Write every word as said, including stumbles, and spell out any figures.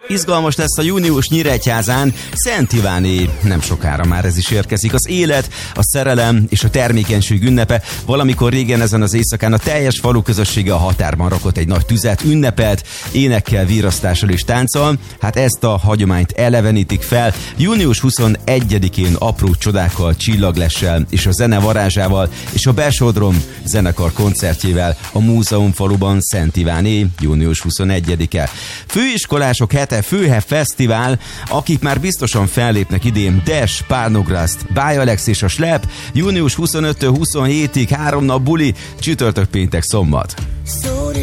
Izgalmas lesz a június Nyíregyházán, Szent Iváné, nem sokára már ez is érkezik. Az élet, a szerelem és a termékenység ünnepe. Valamikor régen ezen az éjszakán a teljes falu közössége a határban rakott egy nagy tüzet, ünnepelt, énekkel, virrasztással és tánccal. Hát ezt a hagyományt elevenítik fel. június huszonegyedikén apró csodákkal, csillaglessel és a zene varázsával és a Besodrom zenekar koncertjével a Múzeumfaluban Szent Iváné, június huszonegyedike. Főiskolások hete Főhe Fesztivál, akik már biztosan fellépnek idén: Dash, Párnograszt, Báj Alex és a Slep, június huszonötödikétől huszonhétig három nap buli, csütörtök, péntek, szombat.